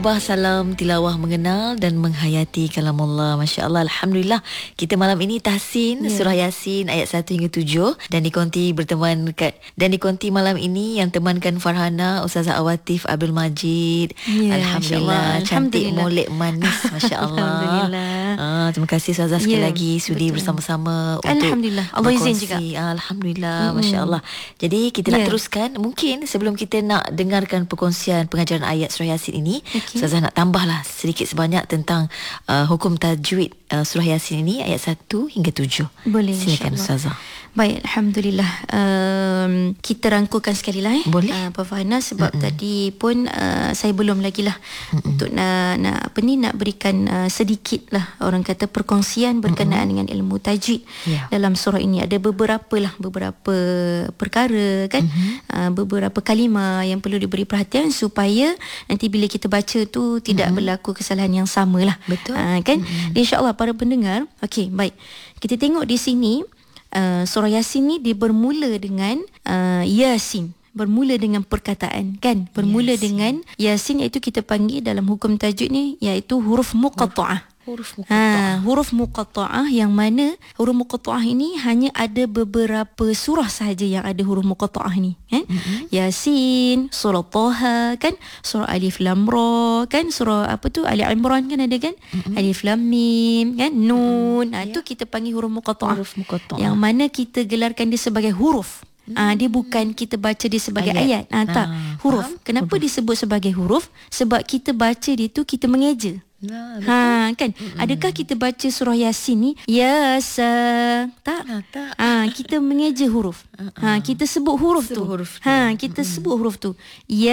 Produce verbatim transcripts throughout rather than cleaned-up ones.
Bah salam tilawah mengenal dan menghayati kalamullah. Masya Allah, Alhamdulillah. Kita malam ini tahsin yeah. surah Yasin ayat satu hingga tujuh dan dikonti berteman kat, dan dikonti malam ini yang temankan Farhana, Ustazah Awatif Abdul Majid. Yeah, Alhamdulillah. Cantik, molek, manis. Masya Allah. Alhamdulillah. Ah, terima kasih Ustazah sekali yeah, lagi sudi betul. bersama-sama untuk Alhamdulillah. Allah izin juga. Alhamdulillah. Mm-hmm. Masya Allah. Jadi kita yeah. nak teruskan. Mungkin sebelum kita nak dengarkan perkongsian pengajaran ayat surah Yasin ini, okay. Ustazah nak tambahlah sedikit sebanyak tentang uh, hukum tajwid uh, surah Yasin ini ayat satu hingga tujuh. Boleh. Silakan Ustazah. Baik, Alhamdulillah. Um, kita rangkukan sekali lah eh. Boleh. Uh, Puan Farhana sebab Mm-mm. tadi pun uh, saya belum lagi lah Mm-mm. untuk nak, nak apa ni nak berikan uh, sedikit lah orang kata perkongsian berkenaan Mm-mm. dengan ilmu tajwid yeah. dalam surah ini. Ada beberapa lah beberapa perkara kan, uh, beberapa kalimah yang perlu diberi perhatian supaya nanti bila kita baca tu tidak Mm-mm. berlaku kesalahan yang sama lah. Betul. Uh, kan? InsyaAllah para pendengar. Okey, baik. Kita tengok di sini. Uh, surah Yasin ni dia bermula dengan uh, Yasin, bermula dengan perkataan kan, bermula Yasin. dengan Yasin, iaitu kita panggil dalam hukum tajwid ni iaitu huruf muqatta'ah. Huruf muqatta'ah. Ha, huruf muqatta'ah yang mana huruf muqatta'ah ini hanya ada beberapa surah sahaja yang ada huruf muqatta'ah ni kan. Mm-hmm. Yasin, surah Taha kan, surah Alif Lam Ra kan, surah apa tu Ali Imran kan ada kan, mm-hmm. Alif Lam Mim kan, Nun. Mm-hmm. Ha, tu yeah. kita panggil huruf muqatta'ah. Huruf muqatta'ah. Yang mana kita gelarkan dia sebagai huruf. Ah, dia bukan kita baca dia sebagai ayat, ayat. Ah, tak, ah, huruf. Faham? Kenapa huruf disebut sebagai huruf? Sebab kita baca dia tu kita mengeja. Nah, ha kan. Mm-mm. Adakah kita baca surah Yasin ni Yasa? Tak. Ha, tak. Ha, kita mengeja huruf. Uh-uh. Ha, kita sebut huruf sebut tu. Huruf tu. Ha, kita Mm-mm. sebut huruf tu.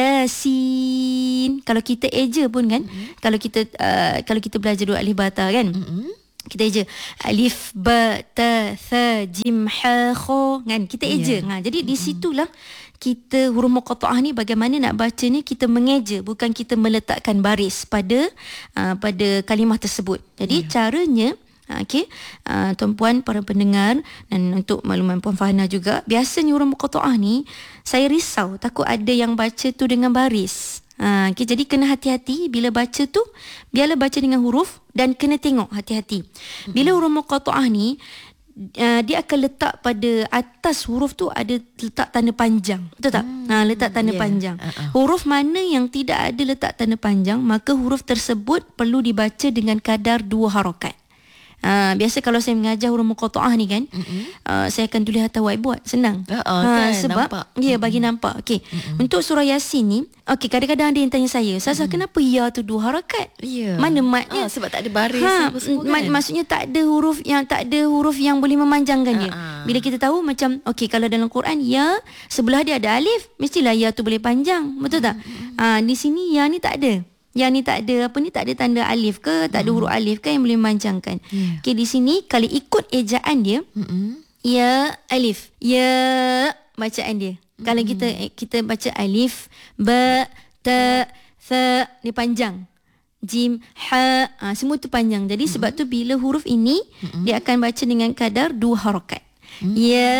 Yasin. Kalau kita eja pun kan, Mm-mm. kalau kita uh, kalau kita belajar dua alif bata kan. Mm-mm. Kita eja alif ba ta tha jim ha kha kan, kita eja. Yeah. Ha, jadi di situlah kita huruf muqatta'ah ni bagaimana nak baca ni, kita mengeja, bukan kita meletakkan baris pada uh, pada kalimah tersebut. Jadi yeah. caranya okey, uh, tuan-puan para pendengar dan untuk makluman Puan Farhana juga, biasanya huruf muqatta'ah ni saya risau takut ada yang baca tu dengan baris. Ha, okay, jadi kena hati-hati bila baca tu, biarlah baca dengan huruf dan kena tengok hati-hati. Bila huruf muqatta'ah ni uh, dia akan letak pada atas huruf tu ada letak tanda panjang. Betul tak? Hmm. Ha, letak tanda yeah. panjang. Uh-uh. Huruf mana yang tidak ada letak tanda panjang, maka huruf tersebut perlu dibaca dengan kadar dua harakat. Uh, biasa kalau saya mengajar huruf muqatta'ah ni kan, uh, saya akan tulis atas whiteboard, senang. Uh, uh, kan, sebab nampak. Ya, bagi nampak. Okey. Untuk surah Yasin ni, okey, kadang-kadang ada yang tanya saya, Ustazah, kenapa ya tu dua harakat? Yeah. Mana matnya? Uh, sebab tak ada baris ha, apa semua kan. Maksudnya tak ada huruf yang tak ada huruf yang boleh memanjangkan dia. Uh-uh. Bila kita tahu macam okey, kalau dalam Quran ya sebelah dia ada alif, mestilah ya tu boleh panjang. Betul tak? Ah, uh, di sini ya ni tak ada. Yang ni tak ada apa ni, tak ada tanda alif ke, tak ada huruf alif ke yang boleh memanjangkan. Yeah. Okey, di sini kalau ikut ejaan dia, mm-hmm. ya alif, ya bacaan dia. Mm-hmm. Kalau kita kita baca alif, ba, ta, tha, dia panjang. Jim, ha, ha semua tu panjang. Jadi mm-hmm. sebab tu bila huruf ini mm-hmm. dia akan baca dengan kadar dua harakat. Mm-hmm. Ya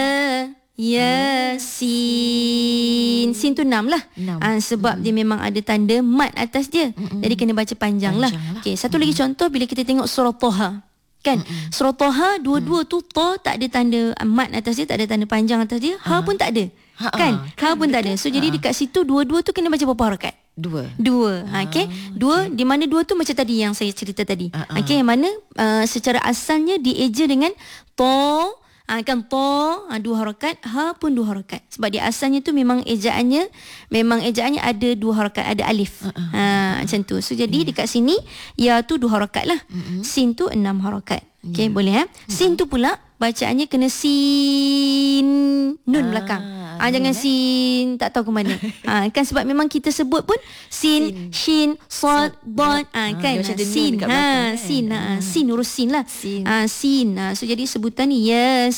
Yasin. Sin tu enam lah. Ha, sebab mm-hmm. dia memang ada tanda mat atas dia. Mm-hmm. Jadi kena baca panjang, panjang lah. lah. Okay, satu mm-hmm. lagi contoh bila kita tengok surah Taha. Kan? Mm-hmm. Surah Taha dua-dua mm-hmm. tu ta tak ada tanda mat atas dia, tak ada tanda panjang atas dia. Ha, ha pun tak ada. Ha, kan? Ha, kan? pun tak ada. So ha. jadi dekat situ dua-dua tu kena baca berapa harakat? Dua. Dua. Ha, okay. Dua. Okay. Di mana dua tu macam tadi yang saya cerita tadi. Ha, ha. Okay. Yang mana uh, secara asalnya dieja dengan ta. Ha, kan ta ha, dua harakat, ha pun dua harakat. Sebab dia asalnya tu memang ejaannya memang ejaannya ada dua harakat, ada alif. Uh-uh. Ha, macam tu. So jadi yeah. dekat sini ya tu dua harakat lah. Uh-uh. Sin tu enam harakat. Okey, yeah. boleh eh? Uh-huh. Sin tu pula bacaannya kena sin nun ah, belakang. Ah ha, jangan eh? sin tak tahu ke mana. Ha, kan sebab memang kita sebut pun sin, sin. shin, sad, dad. Ha, kan ha, sin. Ha, belakang, sin. Ha, ha. sin urus sin lah. Sin. Ha, sin. Ha, so jadi sebutan ni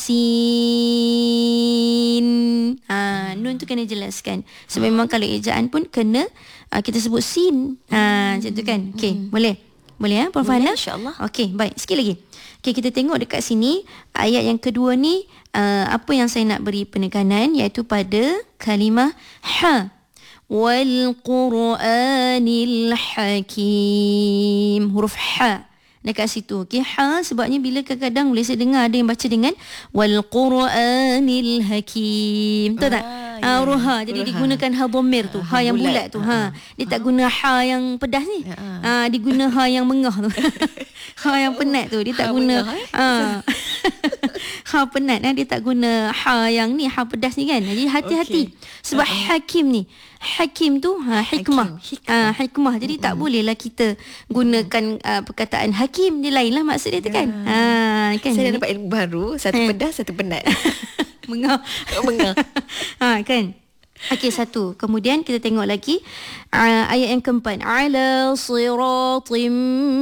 Yasin. Ha, nun tu kena jelaskan. Sebab memang kalau ejaan pun kena uh, kita sebut sin. Ha, macam tu kan. Okey, boleh. Boleh ya, Puan Farhana? InsyaAllah. Okey, baik. Sikit lagi. Okey, kita tengok dekat sini ayat yang kedua ni, uh, apa yang saya nak beri penekanan iaitu pada kalimah ha. wal Qur'anil hakim. Huruf ha dekat situ. Okey, ha sebabnya bila kadang-kadang boleh saya dengar ada yang baca dengan wal Qur'anil hakim. Betul tak? Ah, huruf ha. Jadi digunakan ha dhamir tu, ha, ha yang bulat, bulat tu. Ha. Dia tak guna ha yang pedas ni. Ha, diguna ha yang mengah tu. Ha yang penat tu. Dia tak ha guna mengah, eh? ha. Ha penat eh? Dia tak guna ha yang ni, ha pedas ni kan. Jadi hati-hati. Okay. Sebab uh-huh. hakim ni, hakim tu ha hikmah. Hakim, hikmah. Ha, hikmah. Jadi uh-huh. tak bolehlah kita gunakan uh, perkataan hakim. Dia lainlah maksud dia tu kan. Yeah. Ha kan. Saya dah dapat ilmu baru, satu ha. pedas, satu penat. Mengah. Mengah. Ha kan. Okey, satu. Kemudian kita tengok lagi uh, ayat yang keempat. Ala siratim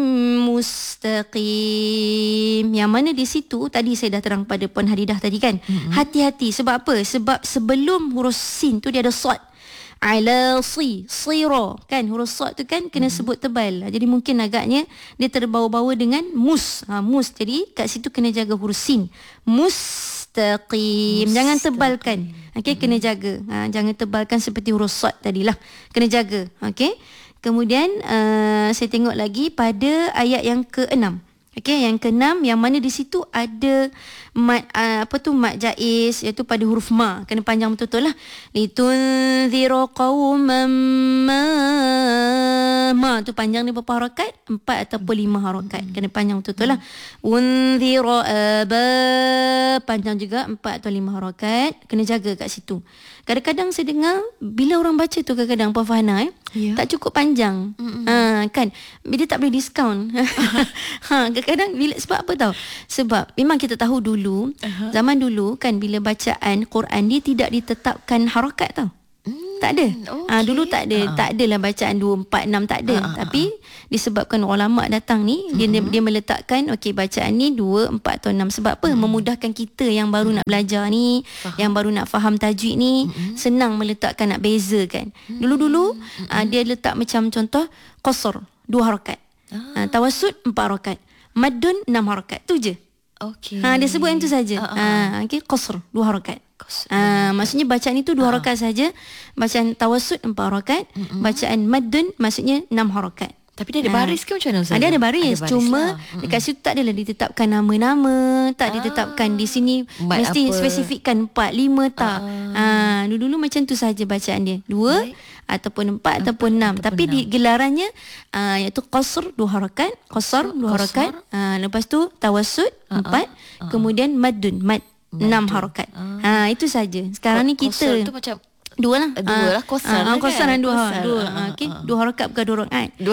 mustaqim. Yang mana di situ tadi saya dah terang pada Puan Hadidah tadi kan. Mm-hmm. Hati-hati. Sebab apa? Sebab sebelum huruf sin tu dia ada sad. Ala si sira kan, huruf sad tu kan kena mm-hmm. sebut tebal. Jadi mungkin agaknya dia terbawa-bawa dengan mus. Ha, mus. Jadi kat situ kena jaga huruf sin. Mustaqim. Jangan tebalkan. Okey, mm-hmm. kena jaga. Ha, jangan tebalkan seperti huruf sad tadilah. Kena jaga. Okey. Kemudian uh, saya tengok lagi pada ayat yang keenam. Okey, yang keenam yang mana di situ ada mat uh, apa tu mat jaiz, iaitu pada huruf ma. Kena panjang betul-betul lah. Litunzira qauman ma. Ma tu panjang ni berapa harakat? Empat ataupun lima harakat. Kena panjang betul-betul lah. Unzira aba, panjang juga empat atau lima harakat. Kena jaga kat situ. Kadang-kadang saya dengar bila orang baca tu kadang-kadang Puan Fahana eh, yeah. tak cukup panjang. Ha, kan. Dia tak boleh diskaun. Ha, kadang-kadang bila, sebab apa tahu? Sebab memang kita tahu dulu, uh-huh. zaman dulu kan bila bacaan Quran dia tidak ditetapkan harakat tau. Hmm, tak ada. Okay. Ha, dulu tak ada, uh-huh. tak adalah bacaan dua, empat, enam tak ada. Uh-huh. Tapi disebabkan ulama datang ni, dia uh-huh. dia meletakkan okey bacaan ni dua, empat atau enam. Sebab apa? Uh-huh. Memudahkan kita yang baru uh-huh. nak belajar ni, faham. yang baru nak faham tajwid ni, uh-huh. senang meletakkan, nak bezakan. Uh-huh. Dulu-dulu uh-huh. uh, dia letak macam contoh qasr, dua harakat. Uh-huh. Uh, tawassut, empat harakat. Maddun, enam harakat. Tu je. Okey. Ha, dia sebut yang tu saja. Uh-huh. Ha, okey, qasr, dua harakat. Ha, maksudnya bacaan itu dua uh-huh. harakat saja. Bacaan tawassut empat harakat. Uh-huh. Bacaan maddun maksudnya enam harakat. Tapi dia ada baris ke macam mana Ustazah? Ada ada baris, ada baris cuma lah. Dekat mm-hmm. situ tak adalah ditetapkan nama-nama, tak ah, ditetapkan di sini mat mesti apa? Spesifikkan empat, lima tak. Ah. Ha, dulu-dulu macam tu saja bacaan dia. Dua Baik. ataupun empat ataupun enam. Tapi di gelarannya uh, iaitu qasr dua harakat, qasr dua harakat, uh, lepas tu tawassut empat, uh, uh. kemudian maddun mad enam harakat. Uh. Ha, itu saja. Sekarang Ko- ni kita tu macam dua lah. Dua lah Qasar uh, lah Qasar kan? dan dua. Qasar. Dua. Uh, Uh, okay. uh, uh. Dua harakat bukan dua rakaat. Dua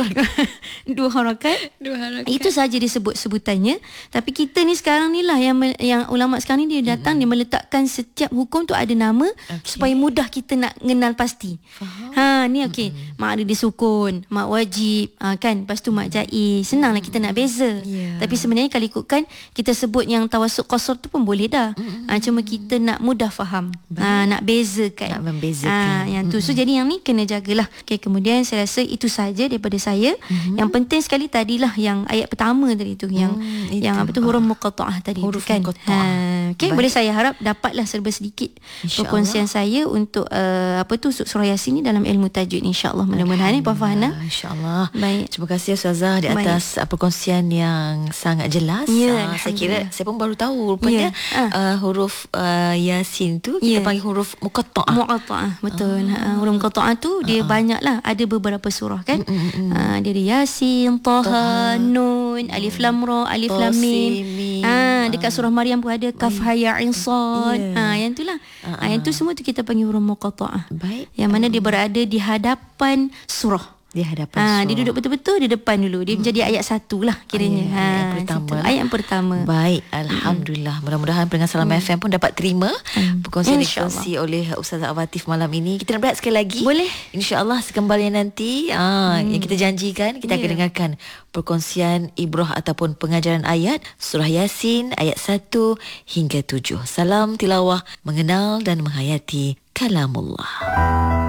Dua harakat. Dua harakat. Itu saja disebut sebutannya. Tapi kita ni sekarang ni lah yang yang ulama sekarang ni dia datang, hmm. dia meletakkan setiap hukum tu ada nama okay. supaya mudah kita nak kenal pasti. Faham. Ha ni okey. Hmm. Mak ada disukun, mak wajib, ha, kan? Lepas tu mak jaiz. Senanglah kita nak beza. Yeah. Tapi sebenarnya kalau ikutkan kita sebut yang tawassut qasar tu pun boleh dah. Hmm. Ha, cuma kita nak mudah faham. Ha, nak bezakan. Nak membezakan. Ha, yang tu. So jadi yang ni kena jagalah. Okay, kemudian saya rasa itu saja daripada saya. Mm-hmm. Yang penting sekali tadilah yang ayat pertama tadi tu, yang mm, yang apa tu huruf muqatta'ah tadi huruf tu kan. Ha, okay, boleh saya harap dapatlah serba sedikit perkongsian saya untuk uh, apa tu surah Yasin ni dalam ilmu tajwid, insya-Allah. Mudah-mudahan ni Puan Fahana. Insya-Allah. Baik. Terima kasih Ustazah di atas Baik. perkongsian yang sangat jelas. Ya, uh, saya kira saya pun baru tahu rupanya ya. uh, huruf uh, Yasin tu kita ya. panggil huruf muqatta'ah. Muqatta'ah, betul. Uh, uh, huruf muqatta'ah tu dia uh-uh. banyak lah, ada beberapa surah kan. Mm-mm. Uh, dia ada Yasin, Taha, Nun, Alif Lam Ra, Alif Lam Mim. Ah, dekat surah Maryam pun ada Kaf Ha Ya Ain Sad. Ah, yang itulah. Uh-uh. Ah, yang tu semua tu kita panggil huruf muqatta'ah. Baik. Yang mana uh-huh. dia berada di hadapan surah. Di hadapan ha, surah. Dia duduk betul-betul di depan dulu. Dia hmm. menjadi ayat satu lah kiranya. Ayat, ha, ayat pertama. Situ, ayat yang pertama. Baik, Alhamdulillah. Hmm. Mudah-mudahan pendengar Salam hmm. F M pun dapat terima hmm. perkongsian dikongsi oleh Ustazah Awatif malam ini. Kita nak berehat sekali lagi. Boleh. InsyaAllah sekembalinya nanti ah, hmm. yang kita janjikan, kita yeah. akan dengarkan perkongsian ibrah ataupun pengajaran ayat surah Yasin ayat satu hingga tujuh. Salam tilawah, mengenal dan menghayati kalamullah.